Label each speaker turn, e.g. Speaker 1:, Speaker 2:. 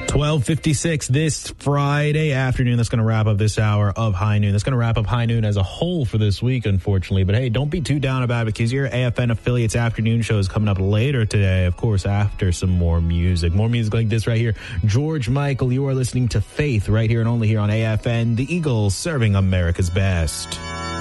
Speaker 1: 12:56 this Friday afternoon. That's going to wrap up this hour of High Noon. That's going to wrap up High Noon as a whole for this week, unfortunately. But hey, don't be too down about it, because your AFN affiliates afternoon show is coming up later today, of course, after some more music. More music like this right here. George Michael, you are listening to Faith right here and only here on AFN. The Eagles serving America's best.